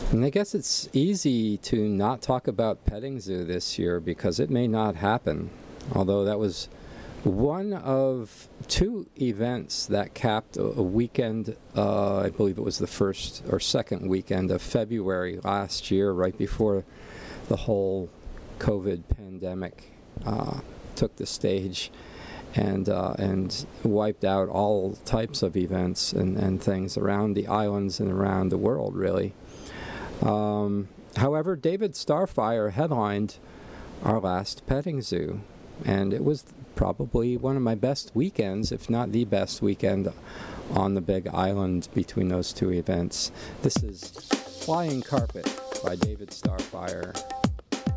And I guess it's easy to not talk about Petting Zoo this year because it may not happen. Although that was one of two events that capped a weekend, I believe it was the first or second weekend of February last year, right before the whole COVID pandemic took the stage and wiped out all types of events and things around the islands and around the world, really. However, David Starfire headlined our last petting zoo, and it was probably one of my best weekends, if not the best weekend on the Big Island between those two events. This is Flying Carpet by David Starfire.